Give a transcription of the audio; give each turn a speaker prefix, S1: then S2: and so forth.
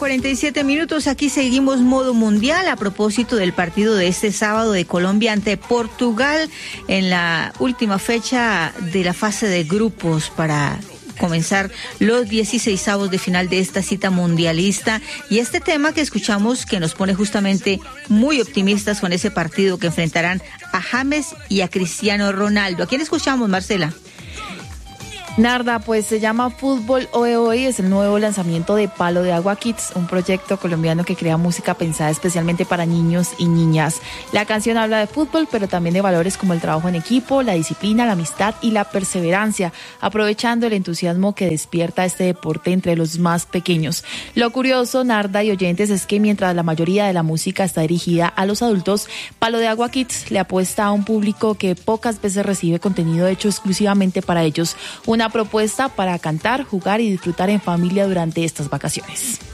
S1: 1:47. Aquí seguimos modo mundial a propósito del partido de este sábado de Colombia ante Portugal en la última fecha de la fase de grupos para comenzar los 16avos de final de esta cita mundialista. Y este tema que escuchamos que nos pone justamente muy optimistas con ese partido que enfrentarán a James y a Cristiano Ronaldo. ¿A quién escuchamos, Marcela?
S2: Narda, pues se llama Fútbol Oe Oe, es el nuevo lanzamiento de Palo de Agua Kids, un proyecto colombiano que crea música pensada especialmente para niños y niñas. La canción habla de fútbol, pero también de valores como el trabajo en equipo, la disciplina, la amistad y la perseverancia, aprovechando el entusiasmo que despierta este deporte entre los más pequeños. Lo curioso, Narda y oyentes, es que mientras la mayoría de la música está dirigida a los adultos, Palo de Agua Kids le apuesta a un público que pocas veces recibe contenido hecho exclusivamente para ellos. Una propuesta para cantar, jugar y disfrutar en familia durante estas vacaciones.